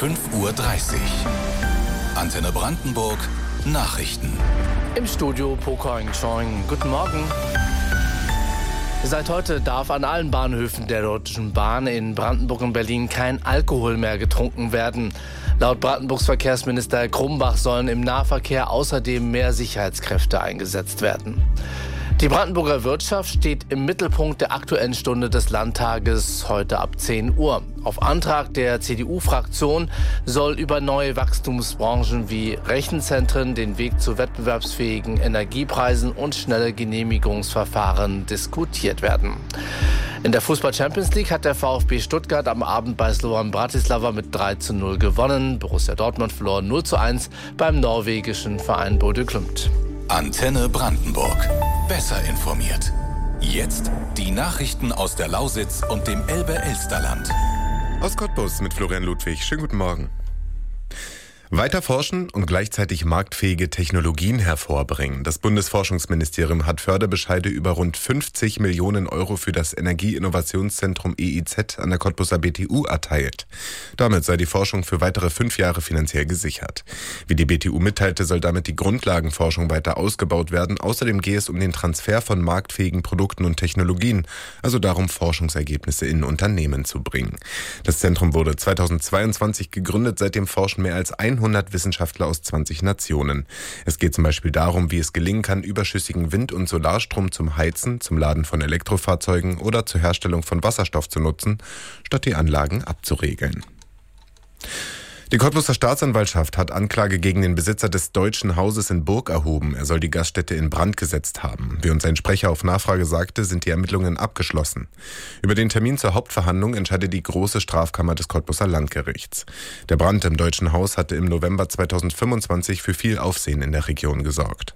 5:30 Uhr. Antenne Brandenburg Nachrichten. Im Studio Pokoing Choing. Guten Morgen. Seit heute darf an allen Bahnhöfen der Deutschen Bahn in Brandenburg und Berlin kein Alkohol mehr getrunken werden. Laut Brandenburgs Verkehrsminister Grumbach sollen im Nahverkehr außerdem mehr Sicherheitskräfte eingesetzt werden. Die Brandenburger Wirtschaft steht im Mittelpunkt der Aktuellen Stunde des Landtages heute ab 10 Uhr. Auf Antrag der CDU-Fraktion soll über neue Wachstumsbranchen wie Rechenzentren, den Weg zu wettbewerbsfähigen Energiepreisen und schnelle Genehmigungsverfahren diskutiert werden. In der Fußball-Champions League hat der VfB Stuttgart am Abend bei Slovan Bratislava mit 3:0 gewonnen. Borussia Dortmund verlor 0:1 beim norwegischen Verein Bodø Glimt. Antenne Brandenburg. Besser informiert. Jetzt die Nachrichten aus der Lausitz und dem Elbe-Elsterland. Aus Cottbus mit Florian Ludwig. Schönen guten Morgen. Weiter forschen und gleichzeitig marktfähige Technologien hervorbringen. Das Bundesforschungsministerium hat Förderbescheide über rund 50 Millionen Euro für das Energieinnovationszentrum EIZ an der Cottbuser BTU erteilt. Damit sei die Forschung für weitere 5 Jahre finanziell gesichert. Wie die BTU mitteilte, soll damit die Grundlagenforschung weiter ausgebaut werden. Außerdem gehe es um den Transfer von marktfähigen Produkten und Technologien, also darum, Forschungsergebnisse in Unternehmen zu bringen. Das Zentrum wurde 2022 gegründet, seitdem forschen mehr als 100 Wissenschaftler aus 20 Nationen. Es geht zum Beispiel darum, wie es gelingen kann, überschüssigen Wind- und Solarstrom zum Heizen, zum Laden von Elektrofahrzeugen oder zur Herstellung von Wasserstoff zu nutzen, statt die Anlagen abzuregeln. Die Cottbuser Staatsanwaltschaft hat Anklage gegen den Besitzer des Deutschen Hauses in Burg erhoben. Er soll die Gaststätte in Brand gesetzt haben. Wie uns ein Sprecher auf Nachfrage sagte, sind die Ermittlungen abgeschlossen. Über den Termin zur Hauptverhandlung entscheidet die Große Strafkammer des Cottbuser Landgerichts. Der Brand im Deutschen Haus hatte im November 2025 für viel Aufsehen in der Region gesorgt.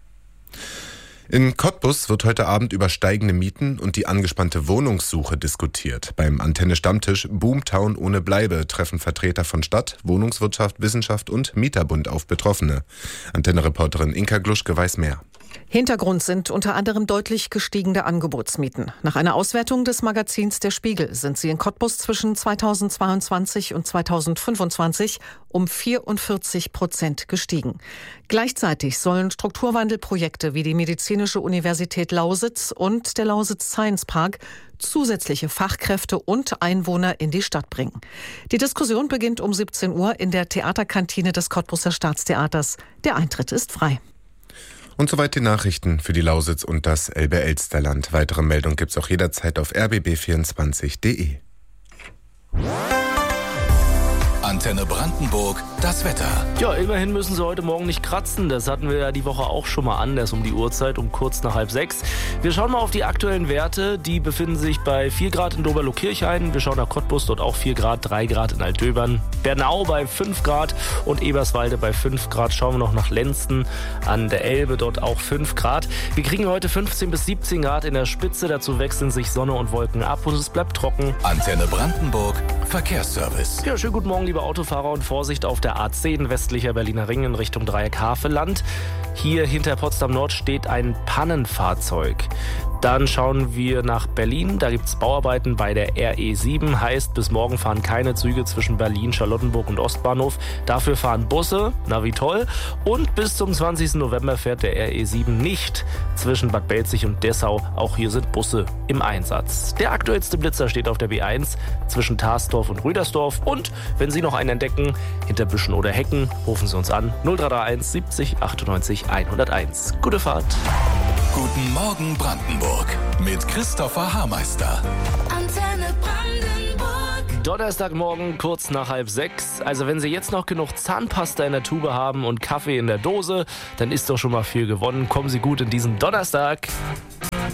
In Cottbus wird heute Abend über steigende Mieten und die angespannte Wohnungssuche diskutiert. Beim Antenne-Stammtisch Boomtown ohne Bleibe treffen Vertreter von Stadt, Wohnungswirtschaft, Wissenschaft und Mieterbund auf Betroffene. Antenne-Reporterin Inka Gluschke weiß mehr. Hintergrund sind unter anderem deutlich gestiegene Angebotsmieten. Nach einer Auswertung des Magazins Der Spiegel sind sie in Cottbus zwischen 2022 und 2025 um 44% gestiegen. Gleichzeitig sollen Strukturwandelprojekte wie die Medizinische Universität Lausitz und der Lausitz Science Park zusätzliche Fachkräfte und Einwohner in die Stadt bringen. Die Diskussion beginnt um 17 Uhr in der Theaterkantine des Cottbuser Staatstheaters. Der Eintritt ist frei. Und soweit die Nachrichten für die Lausitz und das Elbe-Elsterland. Weitere Meldungen gibt's auch jederzeit auf rbb24.de. Antenne Brandenburg, das Wetter. Ja, immerhin müssen sie heute Morgen nicht kratzen. Das hatten wir ja die Woche auch schon mal anders um die Uhrzeit, um kurz nach 5:30. Wir schauen mal auf die aktuellen Werte. Die befinden sich bei 4 Grad in Doberloh-Kirchhain. Wir schauen nach Cottbus, dort auch 4 Grad, 3 Grad in Altdöbern. Bernau bei 5 Grad und Eberswalde bei 5 Grad. Schauen wir noch nach Lenzten an der Elbe, dort auch 5 Grad. Wir kriegen heute 15 bis 17 Grad in der Spitze. Dazu wechseln sich Sonne und Wolken ab und es bleibt trocken. Antenne Brandenburg, Verkehrsservice. Ja, schönen guten Morgen, liebe Autofahrer, und Vorsicht auf der A10 westlicher Berliner Ring in Richtung Dreieck Havelland. Hier hinter Potsdam Nord steht ein Pannenfahrzeug. Dann schauen wir nach Berlin. Da gibt es Bauarbeiten bei der RE7. Heißt, bis morgen fahren keine Züge zwischen Berlin, Charlottenburg und Ostbahnhof. Dafür fahren Busse. Na wie toll. Und bis zum 20. November fährt der RE7 nicht zwischen Bad Belzig und Dessau. Auch hier sind Busse im Einsatz. Der aktuellste Blitzer steht auf der B1 zwischen Tarsdorf und Rüdersdorf. Und wenn Sie noch einen entdecken, hinter Büschen oder Hecken, rufen Sie uns an. 0331 70 98 101. Gute Fahrt. Guten Morgen Brandenburg mit Christopher Haarmeister. Antenne Brandenburg. Donnerstagmorgen kurz nach 5:30. Also wenn Sie jetzt noch genug Zahnpasta in der Tube haben und Kaffee in der Dose, dann ist doch schon mal viel gewonnen. Kommen Sie gut in diesen Donnerstag.